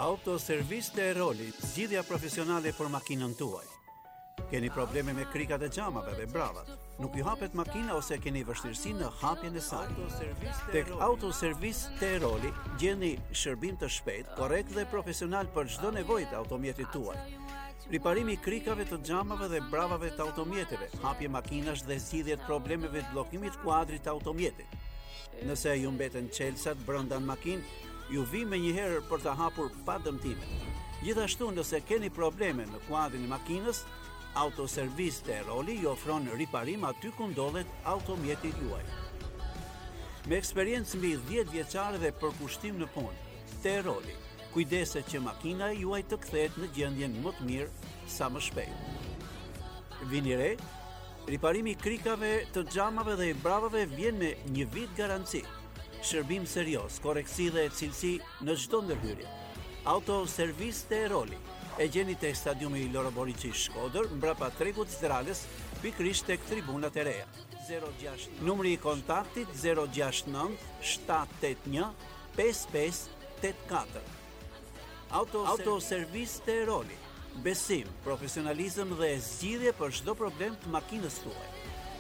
Autoservis të Eroli, zgjidhja profesionale për makinën tuaj. Keni probleme me krikat e xhamave dhe bravat? Nuk ju hapet makina ose keni vështirësi në hapjen e saj? Tek Autoservis të Eroli gjeni shërbim të shpejtë, korrekt dhe profesional për çdo nevojë të automjetit tuaj. Riparimi i krikave të xhamave dhe bravave të automjeteve, hapje makinash dhe zgjidhje të problemeve të bllokimit kuadrit të automjetit. Nëse ju mbeten çelësat brenda në makinë, ju vi me njëherë për të hapur pa dëmtime. Gjithashtu, nëse keni probleme në kuadrin e makinës, Autoservis të Eroli ju ofron riparim aty ku ndodhet automjeti juaj. Me eksperiencë mbi 10 vjeçare dhe përkushtim në punë, të Eroli, kujdeset që makina juaj të kthehet në gjendjen më të mirë sa më shpejt. Vini re, riparimi i krikave të xhamave dhe i bravave vjen me 1 vit garanci. Shërbim serioz, koreksi dhe cilësi në çdo ndërhyrje. Autoservis të Eroli e gjeni tek stadiumi Loro Boriçi Shkodër, mbrapa tregut Zdralës, pikërisht tek tribunat e reja. 06 numri i kontaktit 069 781 5584. Autoservis të Eroli. Besim, profesionalizëm dhe zgjidhje për çdo problem të makinës tuaj.